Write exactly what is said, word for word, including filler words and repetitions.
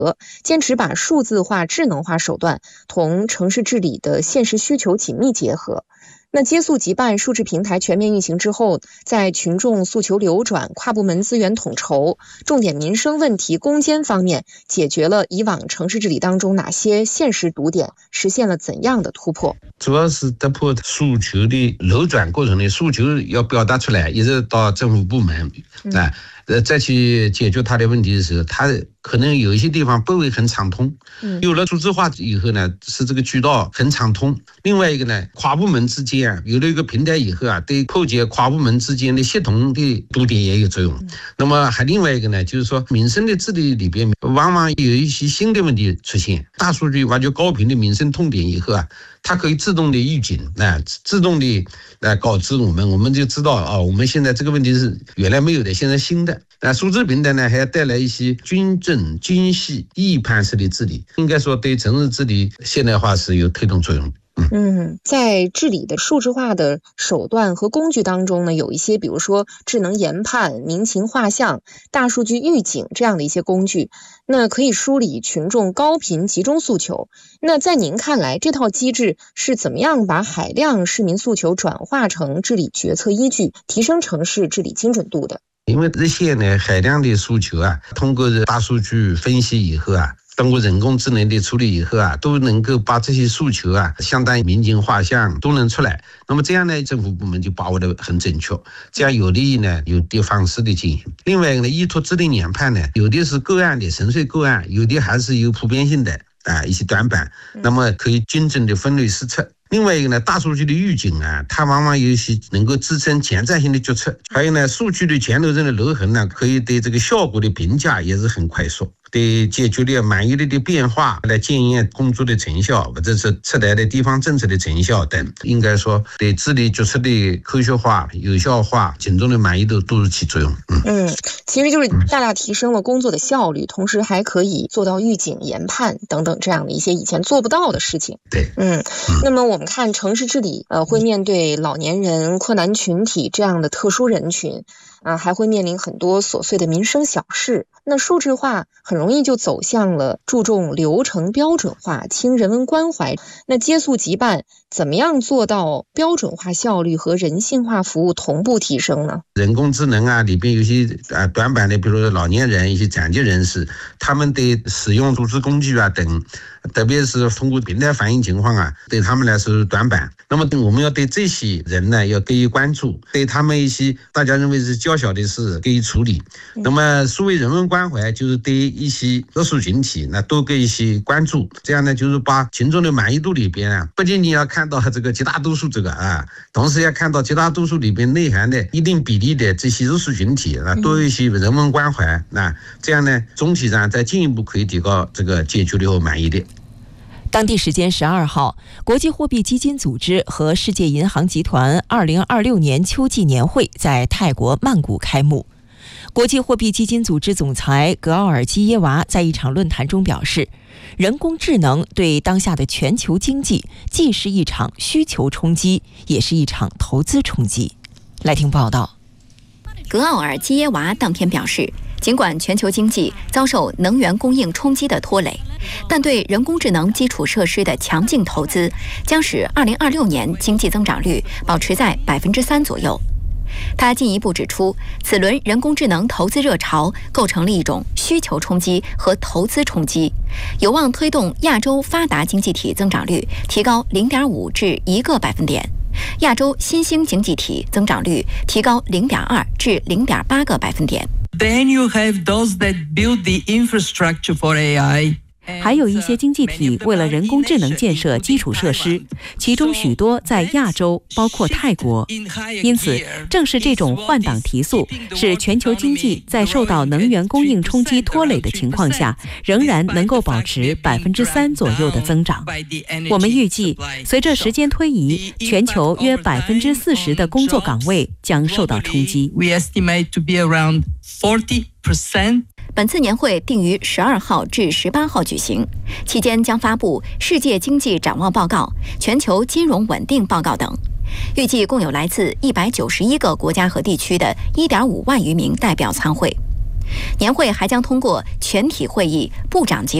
坚持把数字化、智能化手段同城市治理的现实需求紧密结合。那接速即办数字平台全面运行之后，在群众诉求流转、跨部门资源统筹、重点民生问题攻坚方面，解决了以往城市治理当中哪些现实堵点，实现了怎样的突破？ 主要是突破诉求的流转过程的诉求要表达出来，一直到政府部门啊，呃，再去解决它的问题的时候，它可能有一些地方不会很畅通。有了数字化以后呢，是这个渠道很畅通。另外一个呢，跨部门之间啊，有了一个平台以后啊，对破解跨部门之间的协同的堵点也有作用。那么还另外一个呢，就是说民生的治理里边，往往有一些新的问题出现。大数据挖掘高频的民生痛点以后啊，它可以自动的预警，啊，自动的来告知我们，我们就知道啊，我们现在这个问题是原来没有的，现在新的。那数字平台呢，还要带来一些均正、精细、预判式的治理，应该说对城市治理现代化是有推动作用的。 嗯，在治理的数字化的手段和工具当中呢，有一些比如说智能研判、民情画像、大数据预警这样的一些工具，那可以梳理群众高频集中诉求。那在您看来，这套机制是怎么样把海量市民诉求转化成治理决策依据，提升城市治理精准度的？ 因为这些呢海量的诉求啊，通过大数据分析以后啊，通过人工智能的处理以后啊，都能够把这些诉求啊，相当于民情画像都能出来。那么这样呢，政府部门就把握得很准确，这样有利于呢有地方式的进行。另外一个呢，依托智能研判呢，有的是个案的纯粹个案，有的还是有普遍性的啊一些短板，那么可以精准的分类施策。另外一个呢，大数据的预警啊，它往往有一些能够支撑前瞻性的决策。还有呢，数据的前头人的漏痕呢，可以对这个效果的评价也是很快速，对解决了满意率的变化来检验工作的成效，或者是出台的地方政策的成效等，应该说对治理决策的科学化、有效化、群众的满意度都是起作用。 嗯嗯，其实就是大大提升了工作的效率，同时还可以做到预警、研判等等这样的一些以前做不到的事情。 对， 嗯，那么我们。我们看城市治理，呃，会面对老年人、困难群体这样的特殊人群，啊，还会面临很多琐碎的民生小事。那数字化很容易就走向了注重流程标准化、轻人文关怀。那接速即办，怎么样做到标准化效率和人性化服务同步提升呢？ 人工智能啊，里边有些啊短板的，比如说老年人、一些残疾人士，他们对使用数字工具啊等，特别是通过平台反映情况啊，对他们来说是短板。那么我们要对这些人呢要给予关注，对他们一些大家认为是较小的事给予处理。那么所谓人文关怀，就是对一些特殊群体那多给一些关注，这样呢就是把群众的满意度里边啊，不仅仅要看到这个绝大多数这个啊，同时要看到绝大多数里边内涵的一定比例的这些弱势群体啊，多一些人文关怀，那这样呢总体上再进一步可以提高这个解决率和满意率。 当地时间十二号，国际货币基金组织和世界银行集团二零二六年秋季年会在泰国曼谷开幕。国际货币基金组织总裁格奥尔基耶娃在一场论坛中表示，人工智能对当下的全球经济既是一场需求冲击，也是一场投资冲击。来听报道。 格奥尔基耶娃当天表示，尽管全球经济遭受能源供应冲击的拖累，但对人工智能基础设施的强劲投资将使二零二六年经济增长率保持在百分之三左右。他进一步指出，此轮人工智能投资热潮构成了一种需求冲击和投资冲击，有望推动亚洲发达经济体增长率提高零点五至一个百分点，亚洲新兴经济体增长率提高零点二至零点八个百分点。 Then you have those that build the infrastructure for A I. 还有一些经济体为了人工智能建设基础设施，其中许多在亚洲，包括泰国。因此，正是这种换挡提速，使全球经济在受到能源供应冲击拖累的情况下，仍然能够保持百分之三左右的增长。我们预计，随着时间推移，全球约百分之四十的工作岗位将受到冲击。 We estimate to be around forty percent. 本次年会定于十二号至十八号举行，期间将发布世界经济展望报告、全球金融稳定报告等。预计共有来自一百九十一个国家和地区的一点五万余名代表参会。 年会还将通过全体会议、部长级